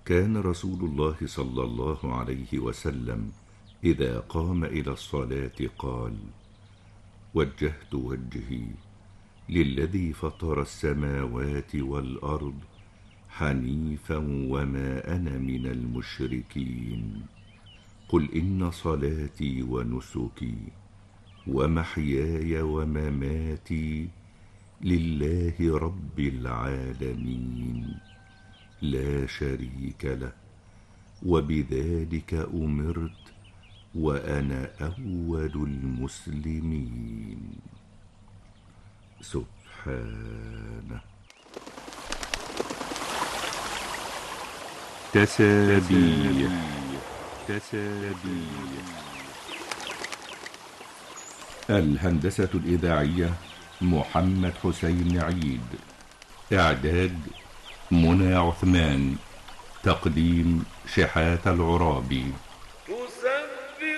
كان رسول الله صلى الله عليه وسلم إذا قام إلى الصلاة قال: وجهت وجهي للذي فطر السماوات والأرض حنيفا وما أنا من المشركين. قل إن صلاتي ونسكي ومحياي ومماتي لله رب العالمين لا شريك له وبذلك أمرت وأنا أول المسلمين. سبحانه. تسابيح. الهندسة الإذاعية محمد حسين عيد. إعداد منى عثمان. تقديم شحات العرابي.